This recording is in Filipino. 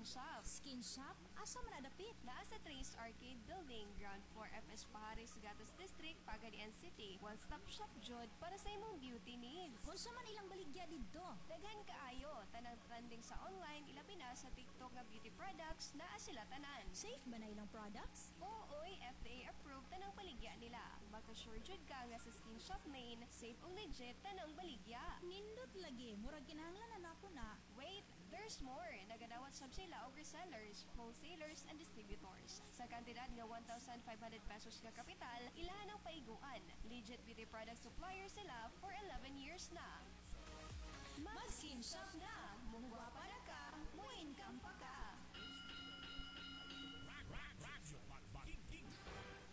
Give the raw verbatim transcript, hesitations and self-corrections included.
Shop. Skin Shop? Asa man nadapit? Naa sa Trace Arcade Building, Ground floor F S Pahares, Gatos District, Pagadian City. One-stop shop jud para sa imong beauty needs. Unsa man ilang baligya didto? Daghan kaayo, tanang trending sa online, ilabi na sa TikTok nga beauty products, naa sila tanan. Safe ba na ilang products? Oo, F D A approved tanang baligya nila. Magka-sure jud ka nga sa Skin Shop main, safe ug legit tanang baligya. Nindot lagi, murag kinahanglan na ako na. Wait, there's more. Nagadawat sab sila og resellers, wholesalers, and distributors. Sa kantidad nga one thousand five hundred pesos nga kapital, ilahan ang paiguan. Legit beauty product supplier sila for eleven years na. Mag-Skin Shop na! Mungguwapa na ka, mo-income pa ka!